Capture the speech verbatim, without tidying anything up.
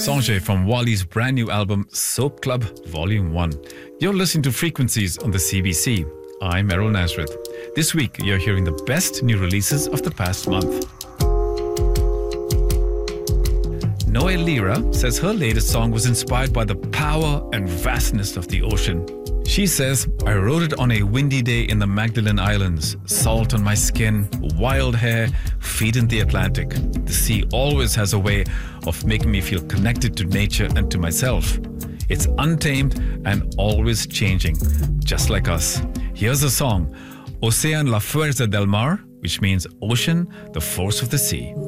Sanjay from Wali's brand new album Soap Club Volume one. You're listening to Frequencies on the C B C. I'm Errol Nazareth. This week, you're hearing the best new releases of the past month. Noelle Lira says her latest song was inspired by the power and vastness of the ocean. She says, I wrote it on a windy day in the Magdalene Islands. Salt on my skin, wild hair, feet in the Atlantic. The sea always has a way of making me feel connected to nature and to myself. It's untamed and always changing, just like us. Here's a song, Océan la fuerza del mar, which means ocean, the force of the sea.